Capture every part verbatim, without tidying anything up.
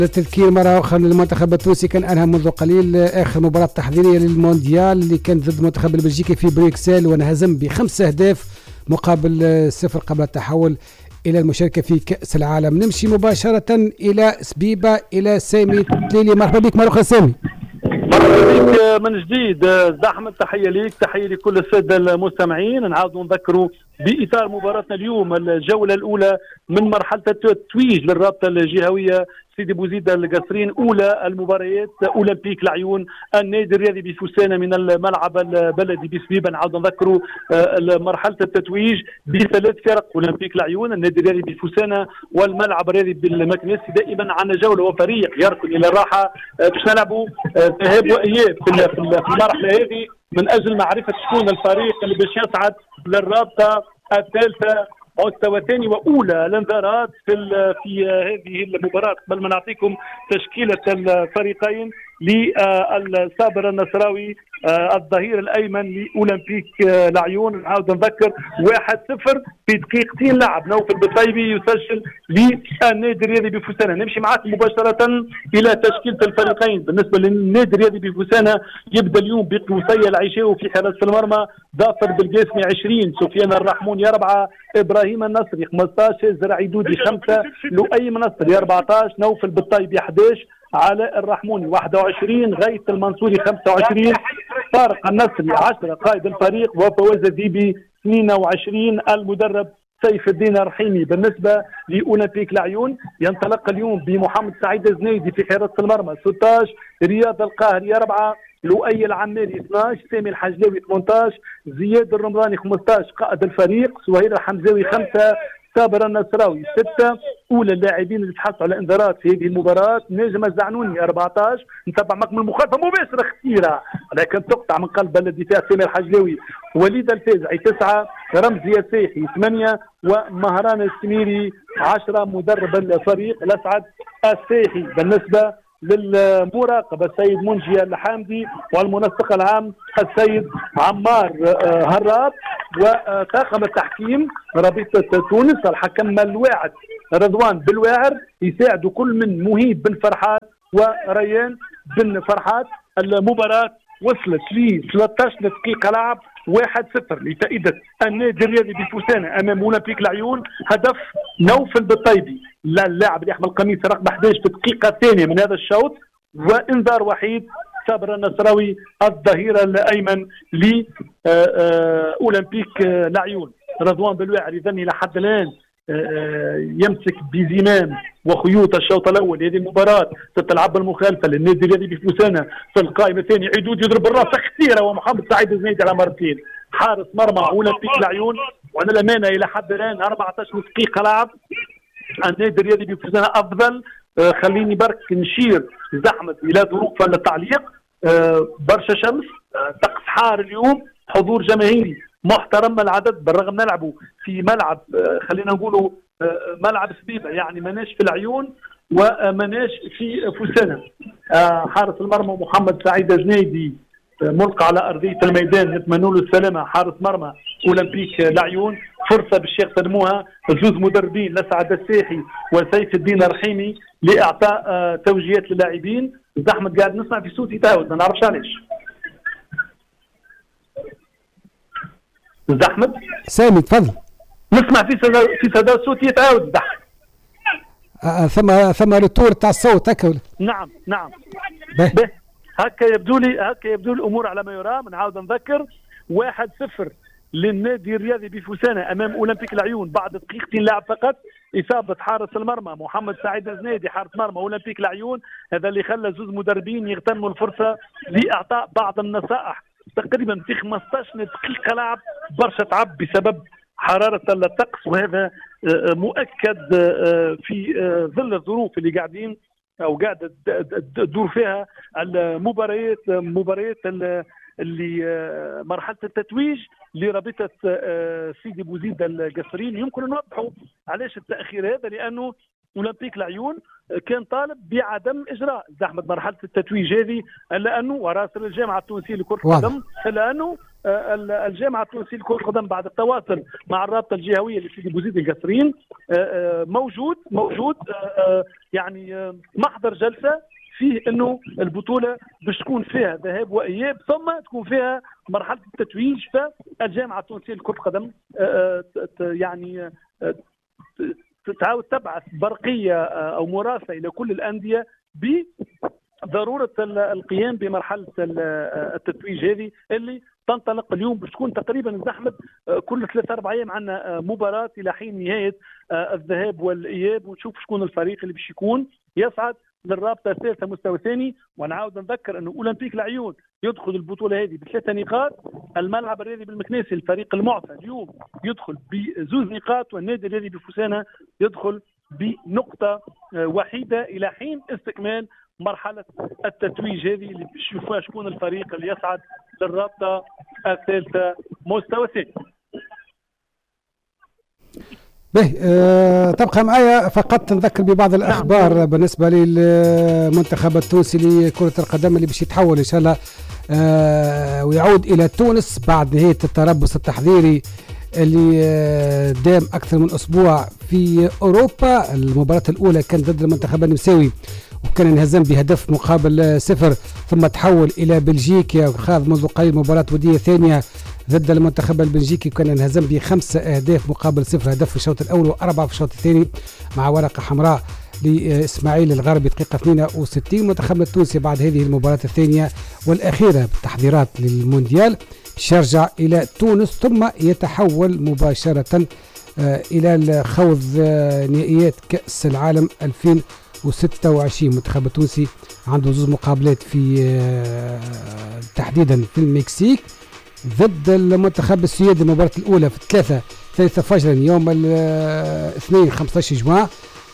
التذكير مرة أخرى للمنتخب التونسي كان أنهى منذ قليل آخر مباراة تحضيرية للمونديال اللي كان ضد المنتخب البلجيكي في بروكسل وانهزم بخمس أهداف مقابل صفر قبل التحول إلى المشاركة في كأس العالم. نمشي مباشرة إلى سبيبة إلى سامي تليلي. مرحبا بك مرة أخرى سامي. مرحبا بك من جديد زحمة. تحية ليك، تحية لكل السادة المستمعين. نعاودوا نذكروا بإطار مباراتنا اليوم الجولة الأولى من مرحلة التتويج للرابطة الجهوية سيدي بوزيد القصرين. أولى المباريات أولمبيك العيون النادي الرياضي بفوسانة من الملعب البلدي بسبيبة. نعاود نذكروا مرحلة التتويج بثلاث فرق: أولمبيك العيون، النادي الرياضي بفوسانة، والملعب الرياضي بالمكنسي. دائما عندنا جولة وفريق يركن إلى الراحة باش نلعبوا ذهاب وإياب في المرحلة هذه من أجل معرفة شكون الفريق اللي باش يصعد للرابطة الثالثة مستوى ثاني واولى الانذارات في في هذه المباراه. قبل ما نعطيكم تشكيله الفريقين للصابر النصراوي الظهير الايمن لاولمبيك العيون. نعاود نذكر واحد صفر في دقيقتين لعب نوفل بالطيبي يسجل للنادي الرياضي بفوسانة. نمشي معكم مباشره الى تشكيله الفريقين. بالنسبه للنادي الرياضي بفوسانة يبدا اليوم بقوسي العيشاوي في حراسه المرمى، ظافر بالقاسمي عشرين، سفيان الرحموني أربعة، ابراهيم النصري خمسة عشر، زرعي دودي خمسة، لؤي منصري أربعة عشر، نوفل بالطيبي أحد عشر، علاء الرحموني واحد وعشرين، غيث المنصوري خمسة وعشرين، طارق النصري عشرة قائد الفريق، وفواز الديبي اثنين وعشرين المدرب سيف الدين الرحيمي. بالنسبه لاولمبيك العيون ينطلق اليوم بمحمد سعيد الزنيدي في حراسه المرمى ستة عشر، رياض القاهري أربعة، لؤي العماري اثني عشر، سامي الحجلاوي ثمانية عشر، زياد الرمضاني خمسة عشر قائد الفريق، سهير الحمزاوي خمسة، صابر النصراوي ستة. اولى اللاعبين اللي تحصلوا على انذارات في هذه المباراه: نجم الزعنوني أربعة عشر، نتبع معكم المخالفه مباشره خطيره لكن تقطع من قلب الدفاع سامي الحجلاوي، وليد الفازعي تسعة، رمزي السيحي ثمانية، ومهران السميري عشرة مدرب الفريق الاسعد السيحي. بالنسبه للمراقبه السيد منجي الحامدي، والمنسق العام السيد عمار هراب، وطاقم التحكيم رابطه تونس الحكم الواعد رضوان بالواعر، يساعدوا كل من مهيب بن فرحات وريان بن فرحات. المباراه وصلت ل ثلاثة عشر دقيقه لعب، واحد صفر لفائده النادي الرياضي بفوسانة امام اولمبيك العيون. هدف نوفل بالطيبي اللاعب اللي يحمل قميص رقم أحد عشر في الدقيقه الثانيه من هذا الشوط، وانذار وحيد صابر النصراوي الظهير الايمن لاولمبيك العيون. رضوان بالواعر اذا الى حد الان يمسك بزمام وخيوط الشوط الاول. هذه المباراه تتلعب المخالفه للنادي الرياضي بفوسانة في القائمه الثانيه. عدود يضرب بالراس خطيره، ومحمد سعيد الزنيدي على مرتين حارس مرمى اولمبيك العيون. وانا الامانه الى حد الان أربعة عشر دقيقه لعب، النادي الرياضي بفوسانة افضل. آه خليني برك نشير زحمه الى ظروف التعليق. آه برشا شمس، آه طقس حار اليوم، حضور جماهيري محترم العدد، بالرغم نلعبوا في ملعب آه خلينا نقولوا آه ملعب سبيبه، يعني ماناش في العيون وماناش في فوسانة. آه حارس المرمى محمد سعيد الزنيدي ملقى على ارضيه الميدان، نتمنى له السلامه. حارس مرمى اولمبيك العيون فرصه باش يغتنموها جوز مدربين لسعد الساحي وسيف الدين الرحيمي لاعطاء آه توجيهات للاعبين. زحمه قاعد نسمع في صوتي تاود، ما نعرفش علاش. زحمه سامي تفضل. نسمع في صدى في صدى صوتي يتعاود زحمه. آه ثم ثم التور تاع الصوت هكا. نعم نعم به. به. هكا يبدو لي هكا يبدو الامور على ما يرام. نعاود نذكر واحد صفر للنادي الرياضي بفوسانة امام اولمبيك العيون بعد دقيقتين لعب فقط. اصابه حارس المرمى محمد سعيد الزنيدي حارس مرمى اولمبيك العيون، هذا اللي خلى زوز مدربين يغتنموا الفرصه لاعطاء بعض النصائح. تقريبا في خمسة عشر دقيقه لعب برشا تعب بسبب حراره الطقس، وهذا مؤكد في ظل الظروف اللي قاعدين او قاعده تدور فيها المباريات مباريات اللي مرحله التتويج لرابطه سيدي بوزيد القصرين. يمكن نوضحوا علاش التاخير هذا، لانه اولمبيك العيون كان طالب بعدم اجراء زحمه مرحله التتويج هذه، الا انه وراسل الجامعه التونسيه لكره القدم الا انه الجامعه التونسيه لكره القدم بعد التواصل مع الرابطه الجهويه لسيدي بوزيد القصرين موجود موجود يعني محضر جلسه فيه انه البطوله باش تكون فيها ذهاب واياب ثم تكون فيها مرحله التتويج. فالجامعه التونسيه لكره القدم يعني تعاود تبعث برقيه او مراسله الى كل الانديه بضروره القيام بمرحله التتويج هذه اللي تنطلق اليوم باش تكون تقريبا زحمه كل ثلاث اربع ايام عندنا مباراه الى حين نهايه الذهاب والاياب ونشوف شكون الفريق اللي باش يكون يصعد للرابطه الثالثه مستوى ثاني. ونعاود نذكر انه اولمبيك العيون يدخل البطوله هذه بثلاثه نقاط، الملعب الرياضي بالمكناسي الفريق المعفى اليوم يدخل بزوز نقاط، والنادي الرياضي بفوسانه يدخل بنقطه وحيده الى حين استكمال مرحله التتويج هذه اللي باش يشوفها شكون الفريق اللي يصعد للرابطه الثالثه مستوى ثاني. به أه تبقى معايا فقط نذكر ببعض الاخبار نعم. بالنسبه للمنتخب التونسي لكره القدم اللي باش يتحول ان شاء الله أه ويعود الى تونس بعد نهايه التربص التحضيري اللي أه دام اكثر من اسبوع في اوروبا. المباراه الاولى كانت ضد المنتخب النمساوي وكان انهزم بهدف مقابل صفر، ثم تحول الى بلجيكا وخاض منذ قليل مباراه وديه ثانيه ضد المنتخب البلجيكي وكان انهزم بخمسه اهداف مقابل صفر، هدف في الشوط الاول واربعه في الشوط الثاني مع ورقه حمراء لاسماعيل الغربي دقيقه اثنين وستين. منتخبنا التونسي بعد هذه المباراه الثانيه والاخيره بالتحضيرات للمونديال يرجع الى تونس ثم يتحول مباشره الى خوض نهائيات كاس العالم ألفين وستة وعشرين. المنتخب التونسي عنده زوج مقابلات في تحديدا في المكسيك ضد المنتخب السويدي. المباراة الأولى في الثلاثة ثلاثة فجرا يوم الاثنين خمسة عشر جمعة،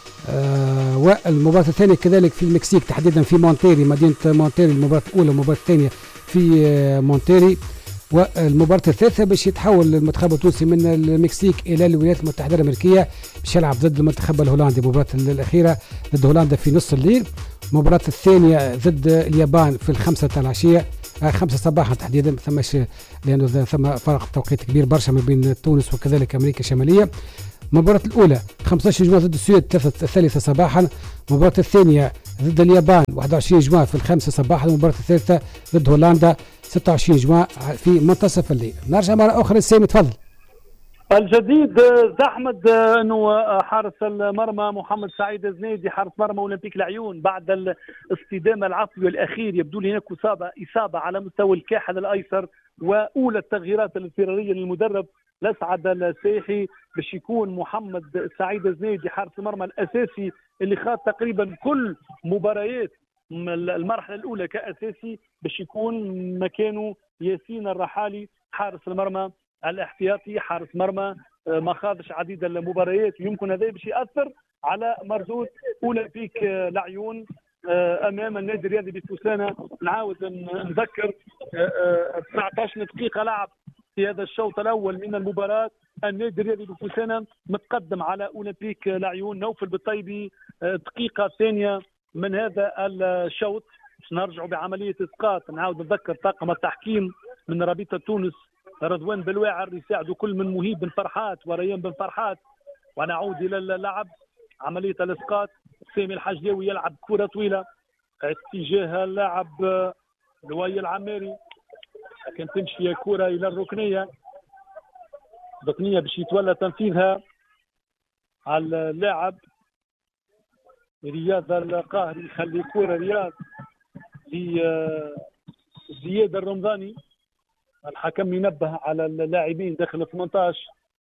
آه والمباراة الثانية كذلك في المكسيك تحديدا في مونتيري مدينة مونتيري. المباراة الأولى والمباراة الثانية في مونتيري، والمباراة الثالثة باش يتحول المنتخب التونسي من المكسيك إلى الولايات المتحدة الأمريكية باش يلعب ضد المنتخب الهولندي. المباراة الأخيرة ضد هولندا في نص الليل، المباراة الثانية ضد اليابان في الخمسة العشية آه خمسة صباحا تحديدا، ثماش لأنه ثم فرق توقيت كبير برشا ما بين تونس وكذلك أمريكا الشمالية. المباراة الأولى خمسة عشر جمعة ضد السويد الثالثة صباحا، المباراة الثانية ضد اليابان واحد وعشرين جمعة في الخامسة صباحا، المباراة الثالثة ضد هولندا ستة وعشرين جمعة في منتصف الليل. نرجع مرة أخرى لسامي تفضل. الجديد احمد انه حارس المرمى محمد سعيد الزنيدي حارس مرمى اولمبيك العيون بعد الاصطدام العفوي الاخير يبدو لي هناك اصابه اصابه على مستوى الكاحل الايسر، واولى التغييرات الاضطراريه للمدرب الاسعد السيحي باش يكون محمد سعيد الزنيدي حارس المرمى الاساسي اللي خاض تقريبا كل مباريات المرحله الاولى كاساسي باش يكون مكانه ياسين الرحالي حارس المرمى الاحتياطي حارس مرمى ما خاضش عديد المباريات، ويمكن هذا باش ياثر على مردود اولمبيك العيون امام النادي الرياضي بفوسانه. نعاود نذكر تسعة عشر دقيقه لعب في هذا الشوط الاول من المباراه، النادي الرياضي بفوسانه متقدم على اولمبيك العيون. نوفل بالطيبي دقيقه ثانيه من هذا الشوط باش نرجعوا بعمليه اسقاط. نعاود نذكر طاقم التحكيم من رابطه تونس رضوان بلواعر يساعدوا كل من مهيب بن فرحات وريان بن فرحات. ونعود الى اللعب عمليه الاسقاط، سامي الحجلاوي يلعب كره طويله اتجاه اللاعب لؤي العماري، لكن تمشي كره الى الركنيه ركنيه باش يتولى تنفيذها على اللاعب رياض القاهري، يخلي كره رياض لزياد الرمضاني. الحكم ينبه على اللاعبين داخل ثمانية عشر.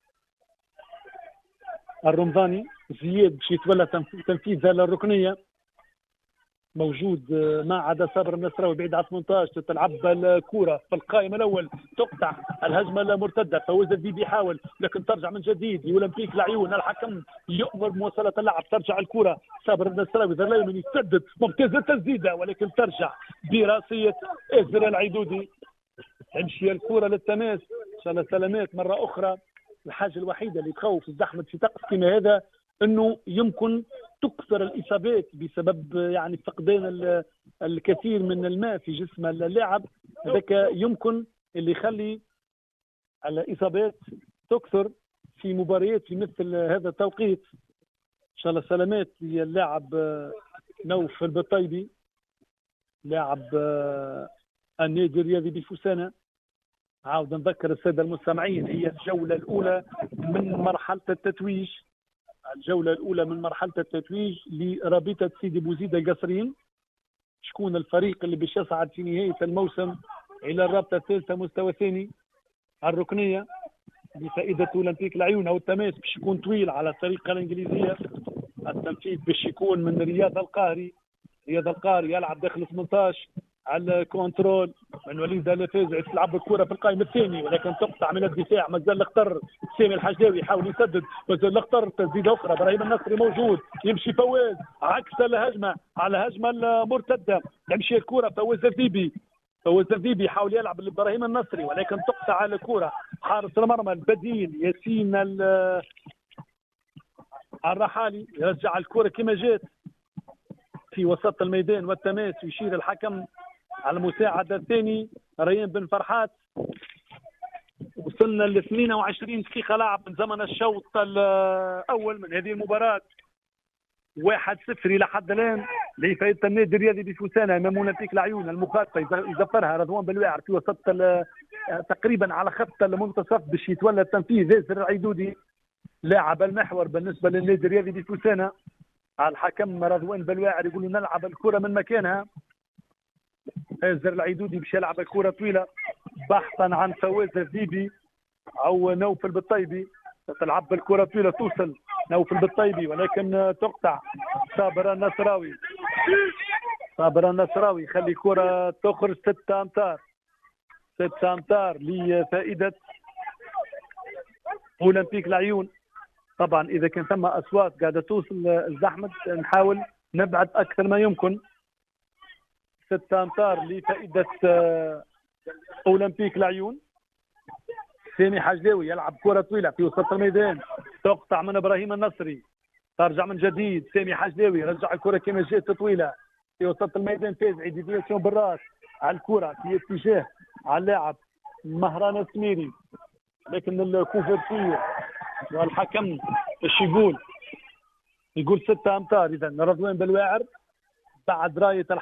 الرمضاني زياد باش يتولى تنفيذ الركنيه موجود ما عدا صابر النصراوي بعيد على ثمانية عشر. تلعب الكره في القائم الاول تقطع الهجمه المرتده، فوز الديب يحاول لكن ترجع من جديد لاولمبيك العيون. الحكم يؤمر بمواصله اللعب، ترجع الكره صابر النصراوي ذا اليمين يسدد ممتازه التسديده ولكن ترجع براسيه ازر العيدودي. تمشي الكره للتماس ان شاء الله سلامات مره اخرى. الحاجه الوحيده اللي تخوف الزحمه في طقس كما هذا انه يمكن تكثر الاصابات بسبب يعني فقدان الكثير من الماء في جسم اللاعب، هذاك يمكن اللي يخلي الاصابات تكثر في مباريات في مثل هذا التوقيت. ان شاء الله سلامات للاعب نوف البطيبي لاعب النادي الرياضي بفوسانة. عاود نذكر الساده المستمعين هي الجوله الاولى من مرحله التتويج، الجوله الاولى من مرحله التتويج لرابطه سيدي بوزيد القصرين. شكون الفريق اللي باش يصعد في نهايه الموسم الى الرابطه الثالثه مستوى ثاني الركنيه بفائده اولمبيك العيون او التماس. باش يكون طويل على الطريقه الانجليزيه. التنفيذ باش يكون من رياض القاهري. رياض القاهري يلعب داخل ثمانية عشر على الكونترول من وليد الفازعي تلعب الكره في القائم الثاني ولكن تقطع من الدفاع. مازال الاخطر سامي الحجاوي يحاول يسدد مازال الاخطر تسديده اخرى. ابراهيم النصري موجود يمشي فواز عكس الهجمه على هجمه المرتده يمشي الكره فواز الذيبي. فواز الذيبي يحاول يلعب لابراهيم النصري ولكن تقطع على الكره. حارس المرمى البديل ياسين الرحالي يرجع الكره كما جات في وسط الميدان والتماس. يشير الحكم على المساعدة الثاني ريان بن فرحات. وصلنا ل ثمانية وعشرين دقيقة لعب من زمن الشوط الأول من هذه المباراة. واحد صفر إلى حد الآن لفائدة النادي الرياضي بفوسانة أمام اولمبيك العيون. المخاطة يزفرها رضوان بلواعر في وسط تقريبا على خط المنتصف باش يتولى التنفيذ. ياسر العيدودي لاعب المحور بالنسبة للنادي الرياضي بفوسانة. الحكم رضوان بلواعر يقول نلعب الكرة من مكانها. ياسر العيدودي باش يلعب الكرة طويلة بحثا عن فواز الذيبي او نوف البطيبي. تلعب الكرة طويلة توصل نوف البطيبي ولكن تقطع. صابر النصراوي صابر النصراوي يخلي كرة تخرج ستة امتار ستة امتار لفائدة اولمبيك العيون. طبعا اذا كان ثم اصوات قاعده توصل الزحمه نحاول نبعد اكثر ما يمكن. ستة امتار لفائده اولمبيك العيون. سامي حجلاوي يلعب كره طويله في وسط الميدان تقطع من ابراهيم النصري. ترجع من جديد سامي حجلاوي رجع الكره كما جات طويله في وسط الميدان. فازعي ديفياسيون بالراس على الكره في اتجاه على اللاعب مهران السميري لكن الكوفرتير والحكم ايش يقول؟ يقول ستة امتار. اذا رضوان بلواعر بعد رايه